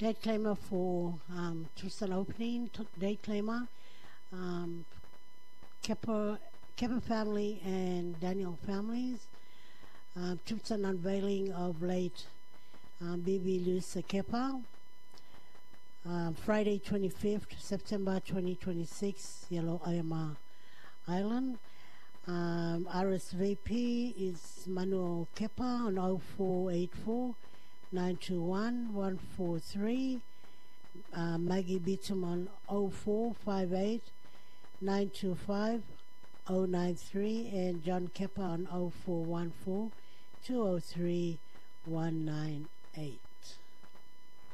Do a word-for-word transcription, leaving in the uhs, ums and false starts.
Date claimer for um, Tristan opening. T- date claimer. Um, Kepper, Kepper family and Daniel families. Um, Tristan unveiling of late um, Bibi Luisa Kepa. Um, Friday twenty-fifth September twenty twenty-six, Yellow Ayama Island. Um, R S V P is Manuel Kepa on oh four eight four, nine two one, one four three. Uh, Maggie Beatum on oh four five eight, nine two five, oh nine three, and John Kepa on oh four one four, two oh three, one nine eight.